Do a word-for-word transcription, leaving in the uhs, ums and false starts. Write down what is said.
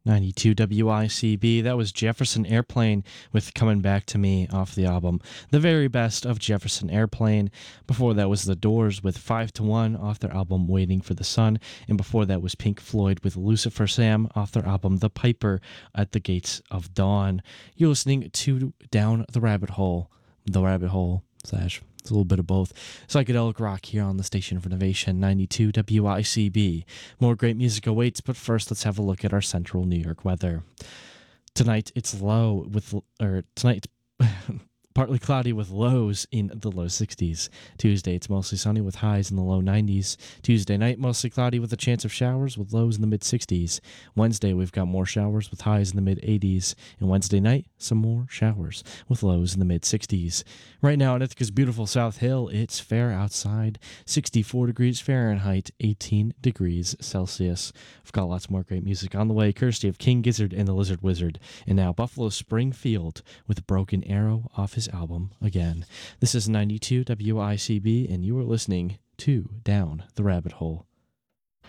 ninety-two W I C B. That was Jefferson Airplane with Coming Back to Me off the album The Very Best of Jefferson Airplane. Before that was The Doors with five to one off their album Waiting for the Sun. And before that was Pink Floyd with Lucifer Sam off their album The Piper at the Gates of Dawn. You're listening to Down the Rabbit Hole. The Rabbit Hole slash it's a little bit of both. Psychedelic rock here on the Station for Innovation, ninety-two W I C B. More great music awaits, but first let's have a look at our central New York weather. Tonight it's low with, or tonight it's partly cloudy with lows in the low sixties. Tuesday it's mostly sunny with highs in the low nineties. Tuesday night mostly cloudy with a chance of showers with lows in the mid sixties. Wednesday we've got more showers with highs in the mid eighties. And Wednesday night some more showers with lows in the mid sixties. Right now in Ithaca's beautiful South Hill, it's fair outside, sixty-four degrees Fahrenheit, eighteen degrees Celsius. We've got lots more great music on the way, courtesy of King Gizzard and the Lizard Wizard. And now Buffalo Springfield with Broken Arrow off his album Again. This is ninety-two W I C B, and you are listening to Down the Rabbit Hole.